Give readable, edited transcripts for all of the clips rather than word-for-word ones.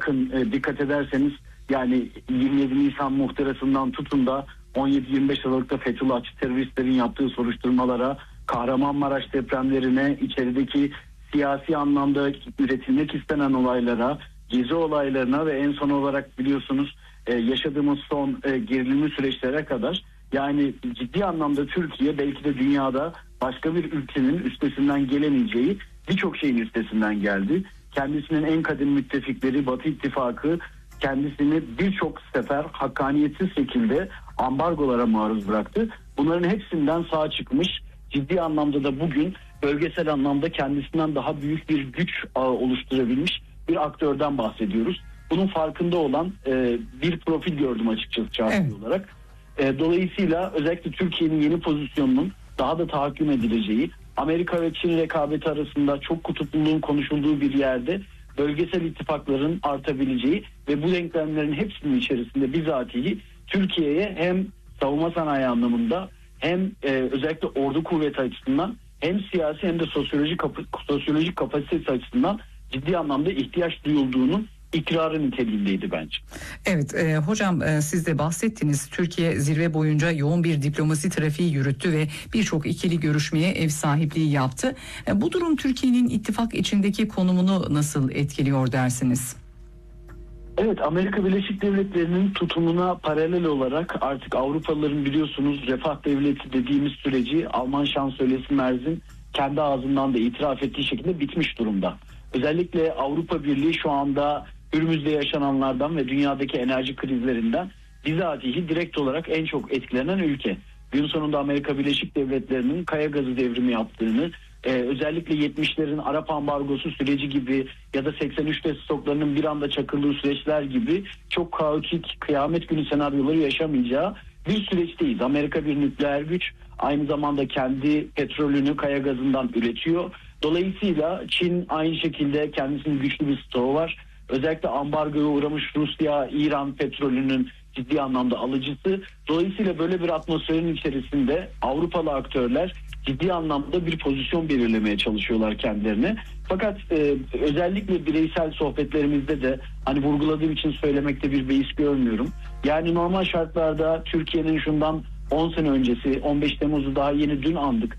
bakın dikkat ederseniz yani 27 Nisan muhtırasından tutun da 17-25 Aralık'ta Fethullahçı teröristlerin yaptığı soruşturmalara, Kahramanmaraş depremlerine, içerideki siyasi anlamda üretilmek istenen olaylara, gezi olaylarına ve en son olarak biliyorsunuz yaşadığımız son gerilimli süreçlere kadar, yani ciddi anlamda Türkiye belki de dünyada başka bir ülkenin üstesinden gelemeyeceği birçok şeyin üstesinden geldi. Kendisinin en kadim müttefikleri Batı İttifakı kendisini birçok sefer hakkaniyetsiz şekilde ambargolara maruz bıraktı. Bunların hepsinden sağ çıkmış, ciddi anlamda da bugün bölgesel anlamda kendisinden daha büyük bir güç ağı oluşturabilmiş bir aktörden bahsediyoruz. Bunun farkında olan bir profil gördüm açıkçası şahsi olarak. Dolayısıyla özellikle Türkiye'nin yeni pozisyonunun daha da tahakküm edileceği, Amerika ve Çin rekabeti arasında çok kutupluluğun konuşulduğu bir yerde bölgesel ittifakların artabileceği ve bu denklemlerin hepsinin içerisinde bizatihi Türkiye'ye hem savunma sanayi anlamında hem özellikle ordu kuvveti açısından hem siyasi hem de sosyolojik kapasitesi açısından ciddi anlamda ihtiyaç duyulduğunun ikrarı niteliğindeydi bence. Evet hocam, siz de bahsettiniz. Türkiye zirve boyunca yoğun bir diplomasi trafiği yürüttü ve birçok ikili görüşmeye ev sahipliği yaptı. Bu durum Türkiye'nin ittifak içindeki konumunu nasıl etkiliyor dersiniz? Evet, Amerika Birleşik Devletleri'nin tutumuna paralel olarak artık Avrupalıların biliyorsunuz refah devleti dediğimiz süreci Alman şansölyesi Merz'in kendi ağzından da itiraf ettiği şekilde bitmiş durumda. Özellikle Avrupa Birliği şu anda Hürmüz'de yaşananlardan ve dünyadaki enerji krizlerinden bizatihi direkt olarak en çok etkilenen ülke. Gün sonunda Amerika Birleşik Devletleri'nin kaya gazı devrimi yaptığını, özellikle 70'lerin Arap ambargosu süreci gibi ya da 83'te stoklarının bir anda çakıldığı süreçler gibi çok kaotik, kıyamet günü senaryoları yaşamayacağı bir süreçteyiz. Amerika bir nükleer güç, aynı zamanda kendi petrolünü kaya gazından üretiyor. Dolayısıyla Çin aynı şekilde kendisinin güçlü bir stoğu var. Özellikle ambargoya uğramış Rusya, İran petrolünün ciddi anlamda alıcısı. Dolayısıyla böyle bir atmosferin içerisinde Avrupalı aktörler ciddi anlamda bir pozisyon belirlemeye çalışıyorlar kendilerine. Fakat özellikle bireysel sohbetlerimizde de hani vurguladığım için söylemekte bir beis görmüyorum. Yani normal şartlarda Türkiye'nin şundan 10 sene öncesi 15 Temmuz'u daha yeni dün andık.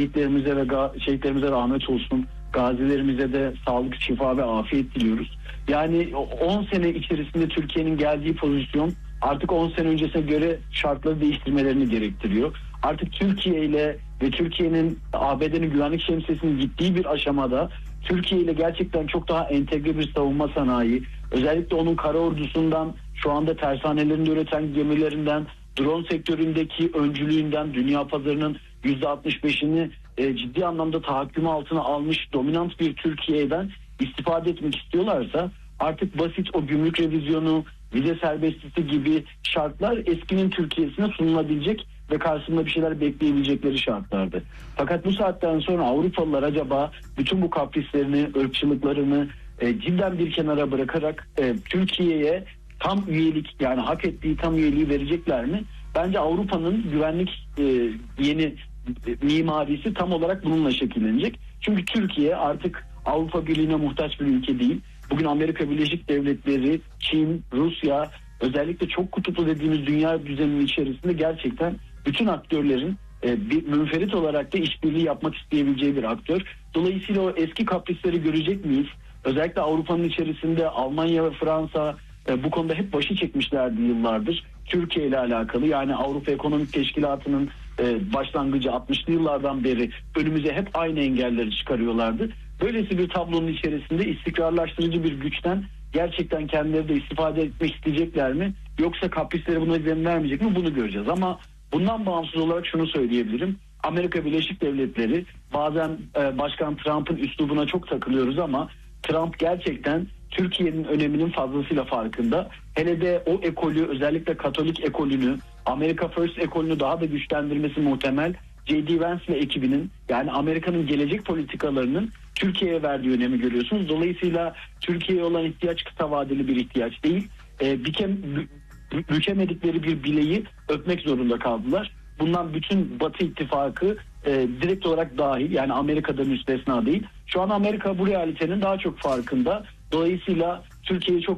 Şehitlerimize rahmet olsun. Gazilerimize de sağlık, şifa ve afiyet diliyoruz. Yani 10 sene içerisinde Türkiye'nin geldiği pozisyon artık 10 sene öncesine göre şartları değiştirmelerini gerektiriyor. Artık Türkiye ile ve Türkiye'nin ABD'nin güvenlik şemsiyesinin gittiği bir aşamada Türkiye ile gerçekten çok daha entegre bir savunma sanayi, özellikle onun kara ordusundan, şu anda tersanelerinde üreten gemilerinden, drone sektöründeki öncülüğünden, dünya pazarının %65'ini ciddi anlamda tahakküm altına almış dominant bir Türkiye'den istifade etmek istiyorlarsa artık basit o gümrük revizyonu, vize serbestisi gibi şartlar eskinin Türkiye'sine sunulabilecek ve karşısında bir şeyler bekleyebilecekleri şartlardı. Fakat bu saatten sonra Avrupalılar acaba bütün bu kaprislerini, ırkçılıklarını cidden bir kenara bırakarak Türkiye'ye tam üyelik, yani hak ettiği tam üyeliği verecekler mi? Bence Avrupa'nın güvenlik yeni mimarisi tam olarak bununla şekillenecek. Çünkü Türkiye artık Avrupa Birliği'ne muhtaç bir ülke değil. Bugün Amerika Birleşik Devletleri, Çin, Rusya, özellikle çok kutuplu dediğimiz dünya düzeninin içerisinde gerçekten bütün aktörlerin bir münferit olarak da işbirliği yapmak isteyebileceği bir aktör. Dolayısıyla o eski kaprisleri görecek miyiz? Özellikle Avrupa'nın içerisinde Almanya ve Fransa bu konuda hep başı çekmişlerdi yıllardır. Türkiye ile alakalı, yani Avrupa Ekonomik Teşkilatı'nın başlangıcı 60'lı yıllardan beri önümüze hep aynı engelleri çıkarıyorlardı. Böylesi bir tablonun içerisinde istikrarlaştırıcı bir güçten gerçekten kendileri de istifade etmek isteyecekler mi? Yoksa kaprisleri buna izin vermeyecek mi? Bunu göreceğiz. Ama bundan bağımsız olarak şunu söyleyebilirim. Amerika Birleşik Devletleri, bazen Başkan Trump'ın üslubuna çok takılıyoruz ama Trump gerçekten Türkiye'nin öneminin fazlasıyla farkında. Hele de o ekolü, özellikle Katolik ekolünü, America First ekolünü daha da güçlendirmesi muhtemel. J.D. Vance ve ekibinin, yani Amerika'nın gelecek politikalarının Türkiye'ye verdiği önemi görüyorsunuz. Dolayısıyla Türkiye'ye olan ihtiyaç kısa vadeli bir ihtiyaç değil. Bükemedikleri bir bileği öpmek zorunda kaldılar. Bundan bütün Batı ittifakı direkt olarak dahil, yani Amerika'da müstesna değil. Şu an Amerika bu realitenin daha çok farkında. Dolayısıyla Türkiye'yi çok